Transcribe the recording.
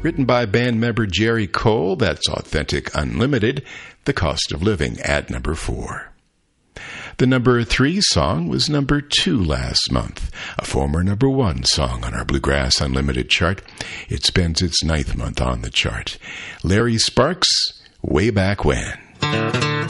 written by band member Jerry Cole. That's Authentic Unlimited, The Cost of Living, at number 4. The number 3 song was number 2 last month, a former number 1 song on our Bluegrass Unlimited chart. It spends its 9th month on the chart. Larry Sparks, Way Back When.